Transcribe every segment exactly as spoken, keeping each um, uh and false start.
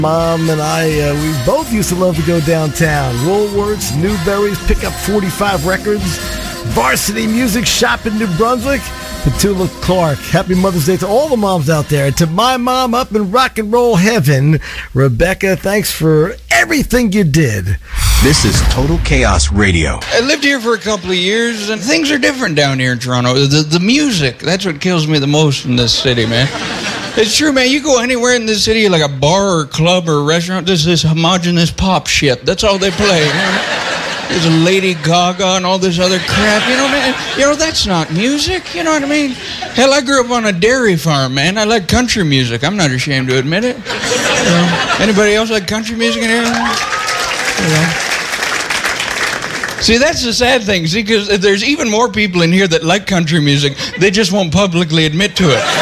Mom and I, uh, we both used to love to go downtown. Woolworths, Newberry's, pick up forty-five records, Varsity Music Shop in New Brunswick. Petula Clark, happy Mother's Day to all the moms out there. And to my mom up in rock and roll heaven, Rebecca, thanks for everything you did. This is Total Chaos Radio. I lived here for a couple of years, and things are different down here in Toronto. The, the music, that's what kills me the most in this city, man. It's true, man. You go anywhere in this city, like a bar or club or restaurant, there's this homogenous pop shit. That's all they play. You know? There's a Lady Gaga and all this other crap. You know, man. You know, that's not music. You know what I mean? Hell, I grew up on a dairy farm, man. I like country music. I'm not ashamed to admit it. You know, anybody else like country music in here? You know. See, that's the sad thing. See, because there's even more people in here that like country music. They just won't publicly admit to it.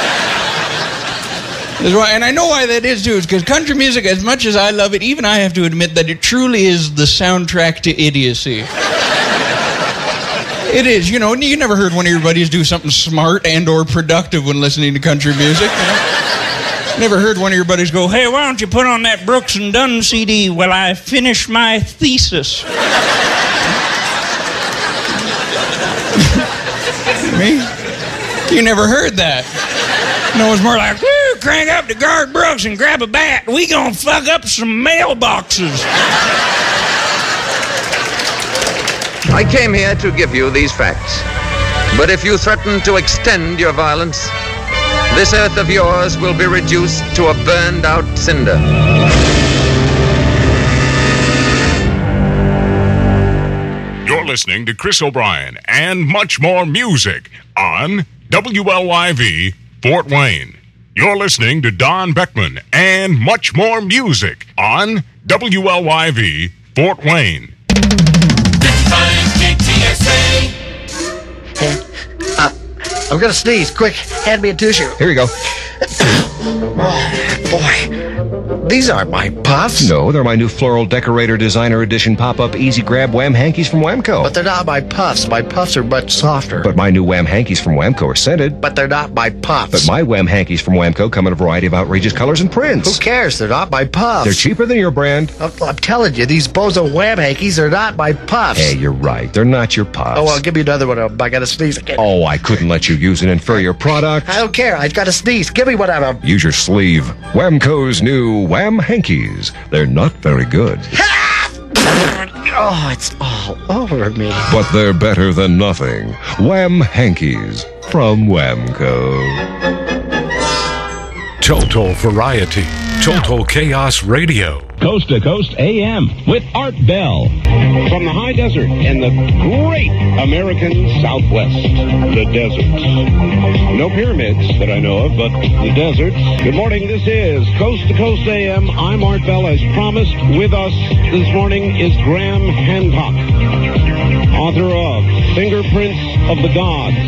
That's why, and I know why that is, too. It's because country music, as much as I love it, even I have to admit that it truly is the soundtrack to idiocy. It is. You know, you never heard one of your buddies do something smart and or productive when listening to country music. You know? Never heard one of your buddies go, hey, why don't you put on that Brooks and Dunn C D while I finish my thesis? Me? You never heard that. No, it's more like, woo, crank up to Garth Brooks and grab a bat. We gonna fuck up some mailboxes. I came here to give you these facts. But if you threaten to extend your violence, this earth of yours will be reduced to a burned out cinder. You're listening to Chris O'Brien and much more music on W L Y V Fort Wayne. You're listening to Don Beckman and much more music on W L Y V Fort Wayne. fifty-five K T S A. Hey, uh, I'm gonna sneeze. Quick, hand me a tissue. Here you go. Oh, boy. These aren't my puffs. No, they're my new Floral Decorator Designer Edition pop-up Easy Grab Wham Hankies from Whamco. But they're not my puffs. My puffs are much softer. But my new Wham Hankies from Whamco are scented. But they're not my puffs. But my Wham Hankies from Whamco come in a variety of outrageous colors and prints. Who cares? They're not my puffs. They're cheaper than your brand. I'm, I'm telling you, these bozo Wham Hankies are not my puffs. Hey, you're right. They're not your puffs. Oh, well, give me another one. I gotta sneeze again. Oh, I couldn't let you use an inferior product. I don't care. I gotta sneeze. Give me one of them. Use your sleeve. Whamco's new Wham Hankies. They're not very good. Oh, it's all over me. But they're better than nothing. Wham Hankies from Whamco. Total Variety. Total Chaos Radio. Coast to Coast A M with Art Bell. From the high desert in the great American Southwest. The deserts. No pyramids that I know of, but the deserts. Good morning, this is Coast to Coast A M. I'm Art Bell. As promised, with us this morning is Graham Hancock, author of Fingerprints of the Gods,